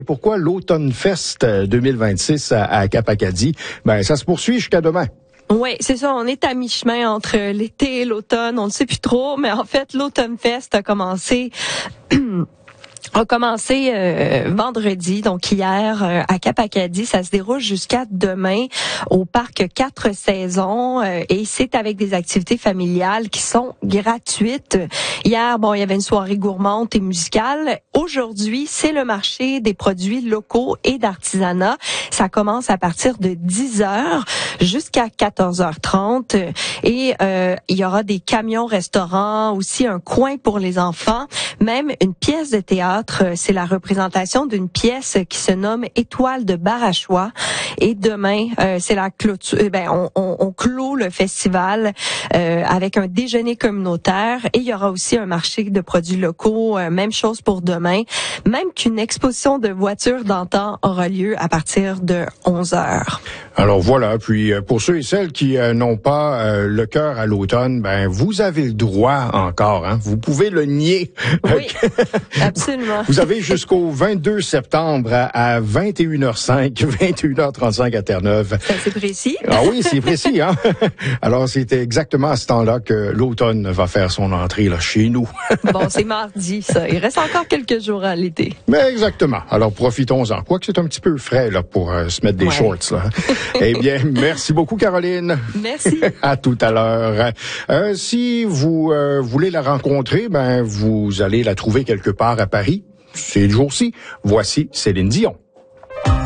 Pourquoi l'Automne Fest 2026 à Cap-Acadie? Ben, ça se poursuit jusqu'à demain. Oui, c'est ça. On est à mi-chemin entre l'été et l'automne. On ne sait plus trop, mais en fait, l'Automne Fest a commencé vendredi, donc hier, à Cap-Acadie. Ça se déroule jusqu'à demain au parc 4 saisons et c'est avec des activités familiales qui sont gratuites. Hier, il y avait une soirée gourmande et musicale. Aujourd'hui, c'est le marché des produits locaux et d'artisanat. Ça commence à partir de 10h jusqu'à 14h30 et il y aura des camions restaurants, aussi un coin pour les enfants, même une pièce de théâtre. C'est la représentation d'une pièce qui se nomme Étoile de Barachois. Et demain, c'est la clôture. On clôt le festival avec un déjeuner communautaire et il y aura aussi un marché de produits locaux. Même chose pour demain. Même qu'une exposition de voitures d'antan aura lieu à partir de 11h. Alors voilà, puis pour ceux et celles qui n'ont pas le cœur à l'automne, ben vous avez le droit encore, hein. Vous pouvez le nier. Oui, absolument. Vous avez jusqu'au 22 septembre à 21h05, 21h35 à Terre-Neuve. C'est précis. Ah oui, c'est précis, hein. Alors c'est exactement à ce temps-là que l'automne va faire son entrée là chez nous. Bon, c'est mardi, ça. Il reste encore quelques jours à l'été. Mais exactement. Alors profitons-en. Quoique c'est un petit peu frais là pour se mettre des shorts là. Eh bien, merci beaucoup, Caroline. Merci. À tout à l'heure. Si vous voulez la rencontrer, ben vous allez la trouver quelque part à Paris. Ces jours-ci. Voici Céline Dion.